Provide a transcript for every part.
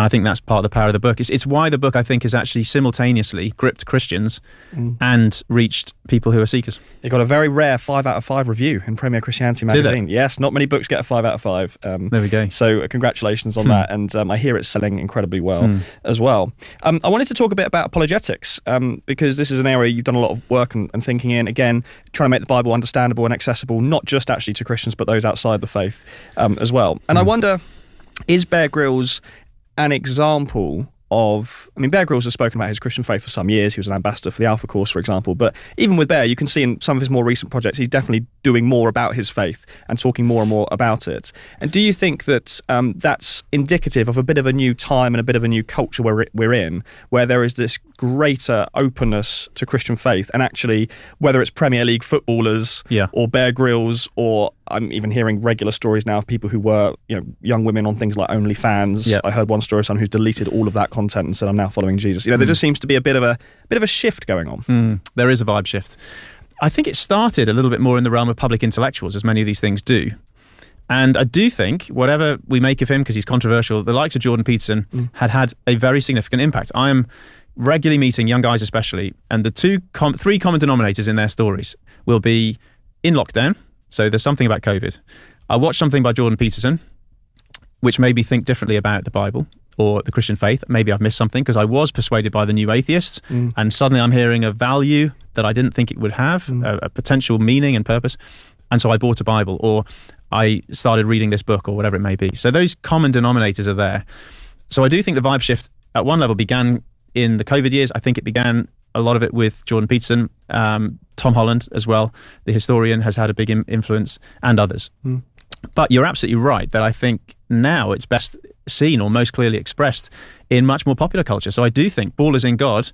I think that's part of the power of the book. It's why the book, I think, has actually simultaneously gripped Christians and reached people who are seekers. It got a very rare 5 out of 5 review in Premier Christianity magazine. Did it? Yes, not many books get a 5 out of 5. There we go. So congratulations on that. And I hear it's selling incredibly well as well. I wanted to talk a bit about apologetics because this is an area you've done a lot of work and thinking in. Again, trying to make the Bible understandable and accessible, not just actually to Christians, but those outside the faith as well. And I wonder, is Bear Grylls an example of, I mean, Bear Grylls has spoken about his Christian faith for some years. He was an ambassador for the Alpha Course, for example. But even with Bear, you can see in some of his more recent projects, he's definitely doing more about his faith and talking more and more about it. And do you think that that's indicative of a bit of a new time and a bit of a new culture we're in, where there is this greater openness to Christian faith? And actually, whether it's Premier League footballers or Bear Grylls, or I'm even hearing regular stories now of people who were, young women on things like OnlyFans. I heard one story of someone who's deleted all of that content and said, I'm now following Jesus. There just seems to be a bit of a shift going on. There is a vibe shift. I think it started a little bit more in the realm of public intellectuals, as many of these things do. And I do think, whatever we make of him, because he's controversial, the likes of Jordan Peterson had a very significant impact. I am regularly meeting young guys especially, and the three common denominators in their stories will be in lockdown. So there's something about COVID. I watched something by Jordan Peterson, which made me think differently about the Bible or the Christian faith. Maybe I've missed something because I was persuaded by the new atheists, and suddenly I'm hearing a value that I didn't think it would have, a potential meaning and purpose. And so I bought a Bible, or I started reading this book, or whatever it may be. So those common denominators are there. So I do think the vibe shift at one level began in the COVID years. I think it began, a lot of it, with Jordan Peterson. Tom Holland as well, the historian, has had a big influence, and others. But you're absolutely right that I think now it's best seen or most clearly expressed in much more popular culture. So I do think Ballers in God,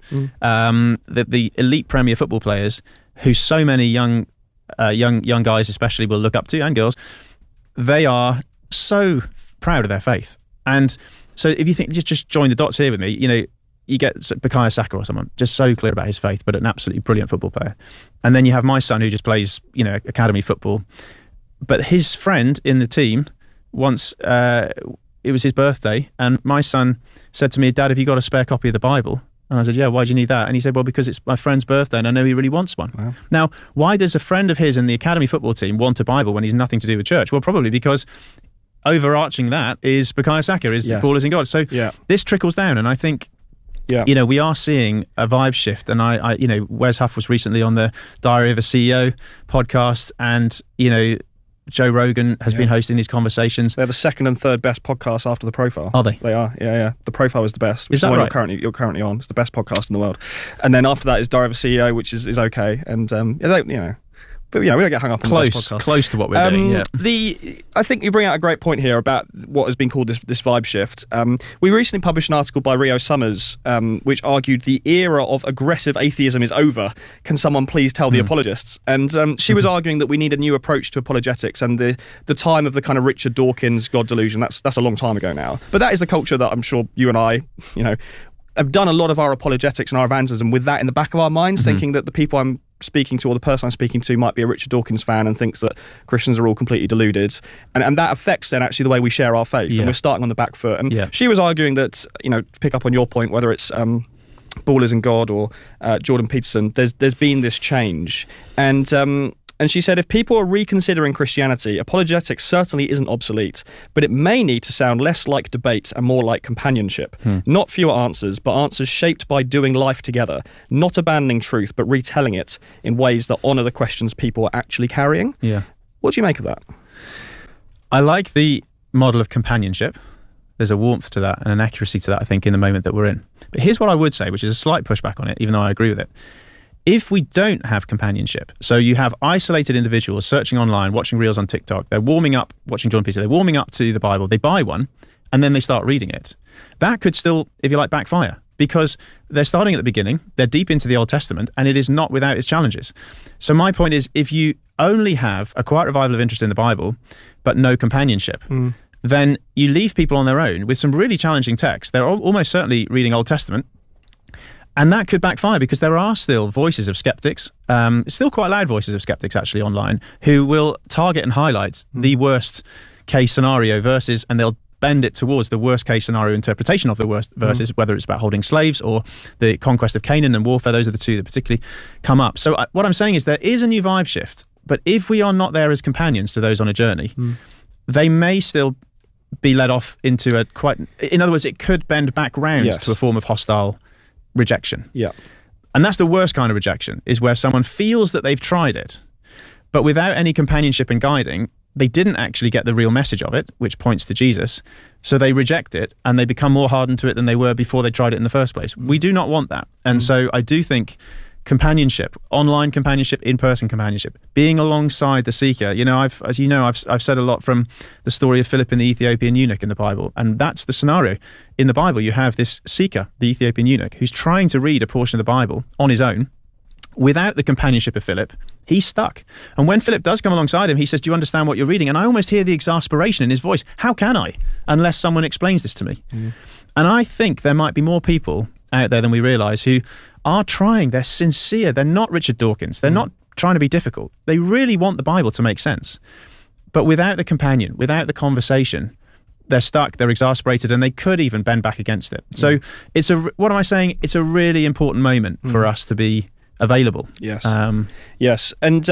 the elite Premier football players who so many young guys especially will look up to, and girls, they are so proud of their faith. And so if you think, just join the dots here with me, you get Bukayo Saka or someone just so clear about his faith, but an absolutely brilliant football player. And then you have my son who just plays, academy football. But his friend in the team, once it was his birthday, and my son said to me, Dad, have you got a spare copy of the Bible? And I said, yeah, why do you need that? And he said, well, because it's my friend's birthday and I know he really wants one. Wow. Now, why does a friend of his in the academy football team want a Bible when he's nothing to do with church? Well, probably because overarching that is Bukayo Saka, is Ballers in God. So this trickles down, and I think we are seeing a vibe shift. And I Wes Huff was recently on the Diary of a CEO podcast, and Joe Rogan has been hosting these conversations. They're the second and third best podcasts after The Profile. Are they? They are, yeah. The Profile is the best, which is the one you're currently on. It's the best podcast in the world. And then after that is Diary of a CEO, which is okay. And but we don't get hung up on the podcast. Close to what we're doing. I think you bring out a great point here about what has been called this vibe shift. We recently published an article by Rio Summers, which argued the era of aggressive atheism is over. Can someone please tell the apologists? And she was arguing that we need a new approach to apologetics, and the time of the kind of Richard Dawkins God delusion, that's a long time ago now. But that is the culture that I'm sure you and I, have done a lot of our apologetics and our evangelism with that in the back of our minds, thinking that the people I'm speaking to, or the person I'm speaking to, might be a Richard Dawkins fan and thinks that Christians are all completely deluded, and that affects then actually the way we share our faith, and we're starting on the back foot. And she was arguing that, to pick up on your point, whether it's Ballers in God or Jordan Peterson, there's been this change, and she said, if people are reconsidering Christianity, apologetics certainly isn't obsolete, but it may need to sound less like debate and more like companionship. Not fewer answers, but answers shaped by doing life together, not abandoning truth, but retelling it in ways that honour the questions people are actually carrying. What do you make of that? I like the model of companionship. There's a warmth to that and an accuracy to that, I think, in the moment that we're in. But here's what I would say, which is a slight pushback on it, even though I agree with it. If we don't have companionship, so you have isolated individuals searching online, watching reels on TikTok, they're warming up, watching Jordan Peterson, they're warming up to the Bible, they buy one, and then they start reading it. That could still, if you like, backfire, because they're starting at the beginning, they're deep into the Old Testament, and it is not without its challenges. So my point is, if you only have a quiet revival of interest in the Bible, but no companionship, then you leave people on their own with some really challenging texts. They're almost certainly reading Old Testament, and that could backfire, because there are still voices of skeptics, still quite loud voices of skeptics actually online, who will target and highlight the worst case scenario verses, and they'll bend it towards the worst case scenario interpretation of the worst verses, whether it's about holding slaves or the conquest of Canaan and warfare. Those are the two that particularly come up. So what I'm saying is there is a new vibe shift, but if we are not there as companions to those on a journey, they may still be led off into a quite, in other words, it could bend back round to a form of hostile rejection. Yeah. And that's the worst kind of rejection, is where someone feels that they've tried it, but without any companionship and guiding, they didn't actually get the real message of it, which points to Jesus. So they reject it and they become more hardened to it than they were before they tried it in the first place. We do not want that. And so I do think companionship, online companionship, in-person companionship, being alongside the seeker. I've said a lot from the story of Philip and the Ethiopian eunuch in the Bible, and that's the scenario. In the Bible, you have this seeker, the Ethiopian eunuch, who's trying to read a portion of the Bible on his own. Without the companionship of Philip, he's stuck. And when Philip does come alongside him, he says, "Do you understand what you're reading?" And I almost hear the exasperation in his voice. How can I, unless someone explains this to me? And I think there might be more people out there than we realise who are trying. They're sincere. They're not Richard Dawkins. They're not trying to be difficult. They really want the Bible to make sense. But without the companion, without the conversation, they're stuck, they're exasperated, and they could even bend back against it. So what am I saying? It's a really important moment for us to be available. Yes. Yes. And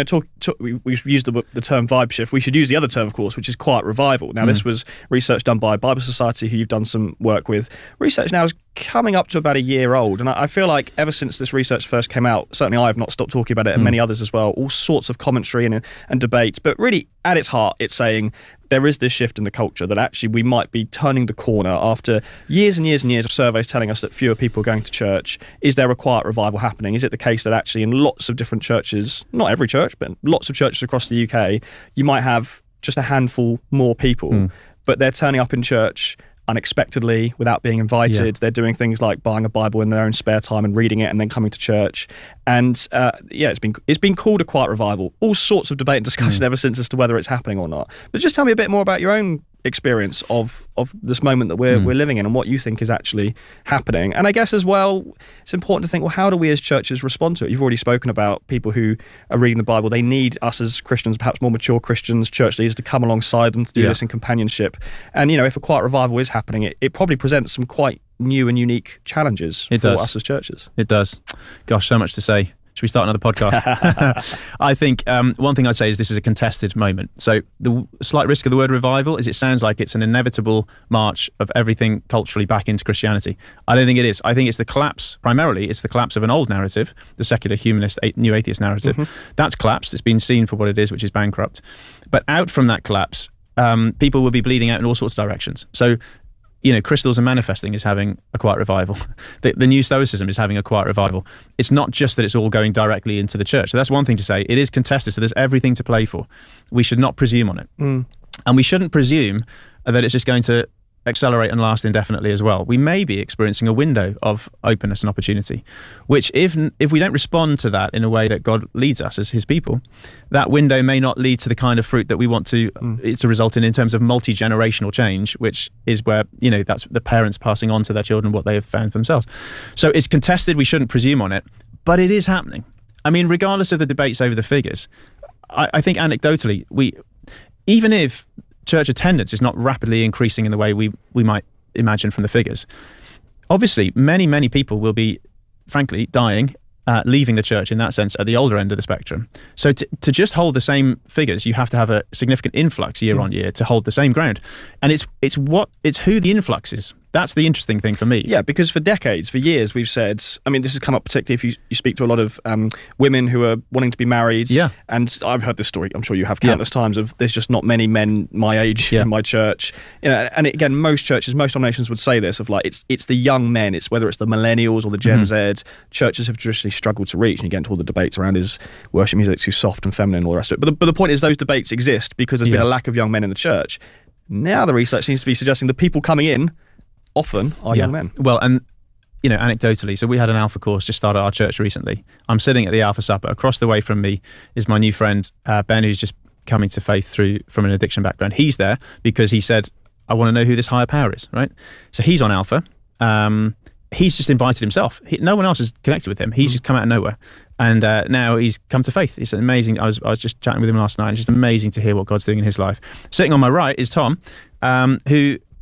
we've used the term vibe shift. We should use the other term, of course, which is quiet revival. Now, this was research done by Bible Society, who you've done some work with. Research now is coming up to about a year old, and I feel like ever since this research first came out, certainly I have not stopped talking about it, and many others as well, all sorts of commentary and debates, but really at its heart it's saying there is this shift in the culture, that actually we might be turning the corner after years and years and years of surveys telling us that fewer people are going to church. Is there a quiet revival happening? Is it the case that actually in lots of different churches, not every church, but lots of churches across the UK, you might have just a handful more people, but they're turning up in church unexpectedly without being invited. They're doing things like buying a Bible in their own spare time and reading it and then coming to church. And it's been called a quiet revival. All sorts of debate and discussion ever since as to whether it's happening or not. But just tell me a bit more about your own experience of this moment that we're living in and what you think is actually happening. And I guess as well, it's important to think, well, how do we as churches respond to it? You've already spoken about people who are reading the Bible. They need us as Christians, perhaps more mature Christians, church leaders, to come alongside them to do this in companionship. And, if a quiet revival is happening, it probably presents some quite new and unique challenges for us as churches. It does. Gosh, so much to say. Should we start another podcast? I think one thing I'd say is this is a contested moment. So the slight risk of the word revival is it sounds like it's an inevitable march of everything culturally back into Christianity. I don't think it is. I think it's the collapse, primarily, it's the collapse of an old narrative, the secular humanist, new atheist narrative. That's collapsed. It's been seen for what it is, which is bankrupt. But out from that collapse, people will be bleeding out in all sorts of directions. So Crystals and Manifesting is having a quiet revival. The new Stoicism is having a quiet revival. It's not just that it's all going directly into the church. So that's one thing to say. It is contested, so there's everything to play for. We should not presume on it. And we shouldn't presume that it's just going to accelerate and last indefinitely as well. We may be experiencing a window of openness and opportunity, which if we don't respond to that in a way that God leads us as his people, that window may not lead to the kind of fruit that we want to result in terms of multi-generational change, which is where, that's the parents passing on to their children what they have found for themselves. So it's contested. We shouldn't presume on it, but it is happening. I mean, regardless of the debates over the figures, I think anecdotally, even if church attendance is not rapidly increasing in the way we might imagine from the figures, obviously many people will be, frankly, dying, leaving the church in that sense at the older end of the spectrum. So to just hold the same figures, you have to have a significant influx year on year to hold the same ground. And it's who the influx is. That's the interesting thing for me. Yeah, because for decades, for years, we've said, this has come up particularly if you speak to a lot of women who are wanting to be married. Yeah. And I've heard this story, I'm sure you have countless times, of there's just not many men my age in my church. And again, most churches, most denominations would say this, of like, it's the young men, it's whether it's the millennials or the Gen Z, churches have traditionally struggled to reach. And you get into all the debates around, is worship music too soft and feminine and all the rest of it. But the point is, those debates exist because there's been a lack of young men in the church. Now the research seems to be suggesting the people coming in often are young men. Well, and anecdotally, so we had an Alpha course just started at our church recently. I'm sitting at the Alpha Supper. Across the way from me is my new friend Ben, who's just coming to faith from an addiction background. He's there because he said, I want to know who this higher power is, right? So he's on Alpha. He's just invited himself. No one else is connected with him. He's just come out of nowhere. And now he's come to faith. It's amazing. I was just chatting with him last night. It's just amazing to hear what God's doing in his life. Sitting on my right is Tom, who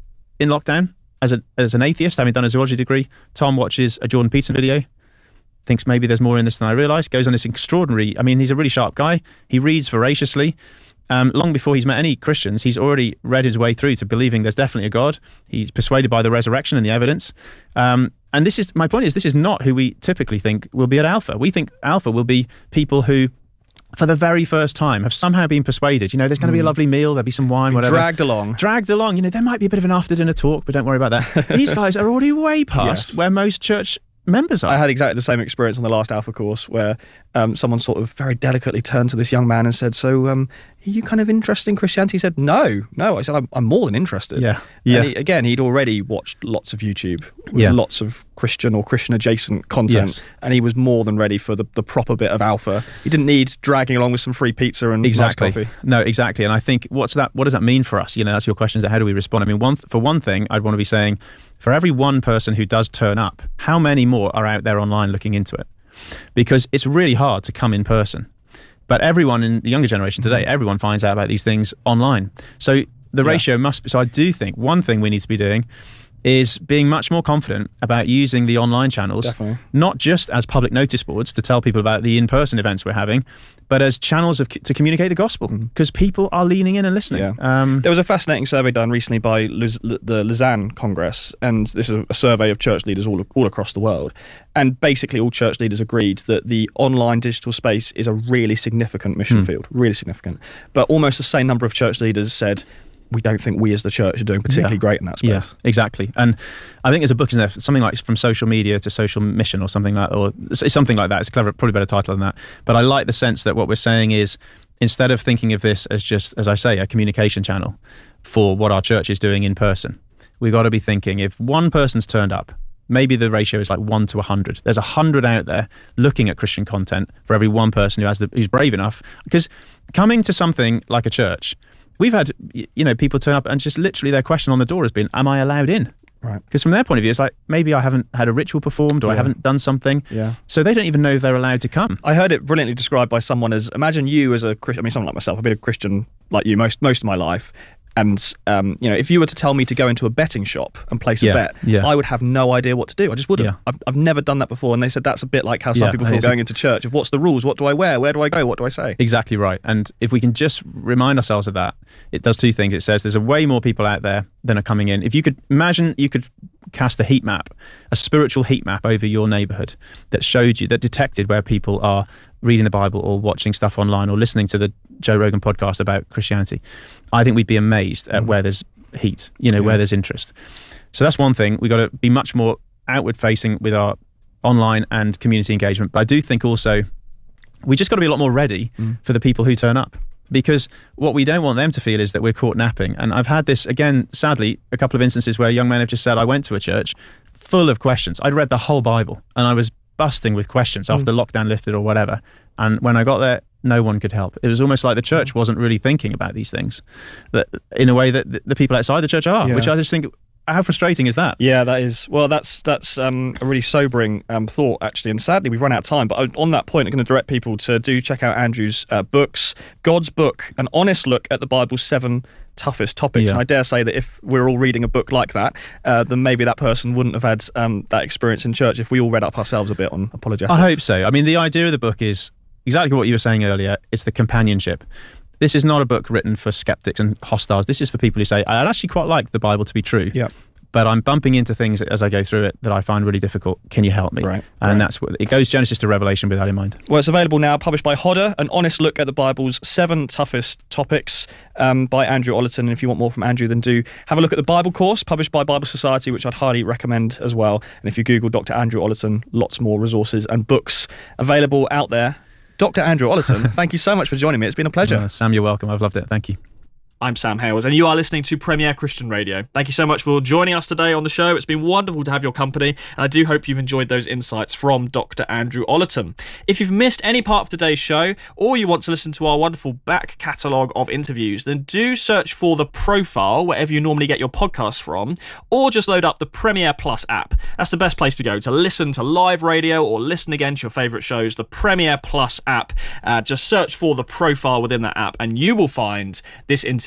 in lockdown as an atheist, having done a zoology degree. Tom watches a Jordan Peterson video, thinks maybe there's more in this than I realised, goes on this extraordinary... I mean, he's a really sharp guy. He reads voraciously. Long before he's met any Christians, he's already read his way through to believing there's definitely a God. He's persuaded by the resurrection and the evidence. And this is my point: is this is not who we typically think will be at Alpha. We think Alpha will be people who, for the very first time, have somehow been persuaded. There's going to be a lovely meal, there'll be some wine, whatever. Dragged along. There might be a bit of an after-dinner talk, but don't worry about that. These guys are already way past where most church members are. I had exactly the same experience on the last Alpha course where someone sort of very delicately turned to this young man and said, so are you kind of interested in Christianity? He said, no. I said, I'm more than interested. Yeah. And he'd already watched lots of YouTube with lots of Christian or Christian adjacent content, and he was more than ready for the proper bit of Alpha. He didn't need dragging along with some free pizza and nice coffee. No, exactly. And I think what does that mean for us? That's your question, is how do we respond? I mean, for one thing, I'd want to be saying, for every one person who does turn up, how many more are out there online looking into it? Because it's really hard to come in person. But everyone in the younger generation today, everyone finds out about these things online. So the ratio must be... So I do think one thing we need to be doing is being much more confident about using the online channels, not just as public notice boards to tell people about the in-person events we're having, but as channels to communicate the gospel, because people are leaning in and listening. Yeah. There was a fascinating survey done recently by the Lausanne Congress, and this is a survey of church leaders all across the world. And basically all church leaders agreed that the online digital space is a really significant mission field, really significant. But almost the same number of church leaders said, we don't think we as the church are doing particularly great in that space. Yeah, exactly. And I think there's a book in there, something like From Social Media to Social Mission or something like that, or something like that. It's a clever, probably better title than that. But I like the sense that what we're saying is, instead of thinking of this as just, as I say, a communication channel for what our church is doing in person, we've got to be thinking, if one person's turned up, maybe the ratio is like 1 to 100. There's 100 out there looking at Christian content for every one person who's brave enough. Because coming to something like a church, we've had, people turn up and just literally their question on the door has been, am I allowed in? Right. Because from their point of view, it's like, maybe I haven't had a ritual performed or I haven't done something. Yeah. So they don't even know if they're allowed to come. I heard it brilliantly described by someone as, imagine you as a Christian, someone like myself, I've been a Christian like you most of my life. And, if you were to tell me to go into a betting shop and place a bet, I would have no idea what to do. I just wouldn't. Yeah. I've never done that before. And they said that's a bit like how some people feel going into church. Of what's the rules? What do I wear? Where do I go? What do I say? Exactly right. And if we can just remind ourselves of that, it does two things. It says there's a way more people out there than are coming in. If you could imagine, you could cast a heat map, a spiritual heat map over your neighborhood that showed you, that detected where people are reading the Bible or watching stuff online or listening to the Joe Rogan podcast about Christianity. I think we'd be amazed at where there's heat, where there's interest. So that's one thing. We've got to be much more outward facing with our online and community engagement. But I do think also we just got to be a lot more ready for the people who turn up. Because what we don't want them to feel is that we're caught napping. And I've had this, again, sadly, a couple of instances where young men have just said, I went to a church full of questions. I'd read the whole Bible and I was busting with questions after lockdown lifted or whatever. And when I got there, no one could help. It was almost like the church wasn't really thinking about these things that in a way that the people outside the church are, which I just think, how frustrating is that? Yeah, that is. Well, that's a really sobering thought, actually. And sadly, we've run out of time. But on that point, I'm going to direct people to do check out Andrew's books. God's Book, an honest look at the Bible's 7 toughest topics. And I dare say that if we're all reading a book like that, then maybe that person wouldn't have had that experience in church if we all read up ourselves a bit on apologetics. I hope so. I mean, the idea of the book is exactly what you were saying earlier. It's the companionship. This is not a book written for skeptics and hostiles. This is for people who say, I'd actually quite like the Bible to be true. Yeah. But I'm bumping into things as I go through it that I find really difficult. Can you help me? Right. And that's what it goes, Genesis to Revelation, with that in mind. Well, it's available now, published by Hodder, an honest look at the Bible's 7 toughest topics by Andrew Ollerton. And if you want more from Andrew, then do have a look at the Bible course published by Bible Society, which I'd highly recommend as well. And if you Google Dr. Andrew Ollerton, lots more resources and books available out there. Dr. Andrew Ollerton, thank you so much for joining me. It's been a pleasure. Sam, you're welcome. I've loved it. Thank you. I'm Sam Hales, and you are listening to Premier Christian Radio. Thank you so much for joining us today on the show. It's been wonderful to have your company, and I do hope you've enjoyed those insights from Dr. Andrew Ollerton. If you've missed any part of today's show, or you want to listen to our wonderful back catalogue of interviews, then do search for The Profile, wherever you normally get your podcasts from, or just load up the Premier Plus app. That's the best place to go to listen to live radio or listen again to your favourite shows. The Premier Plus app. Just search for The Profile within that app, and you will find this interview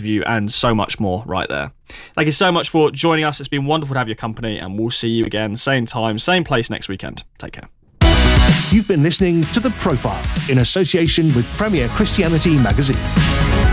interview, and so much more right there. Thank you so much for joining us. It's been wonderful to have your company, and we'll see you again, same time, same place next weekend. Take care. You've been listening to The Profile in association with Premier Christianity Magazine.